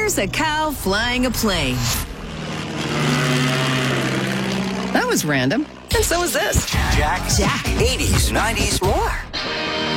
Here's a cow flying a plane. That was random. And so is this. Jack. 80s, 90s, more.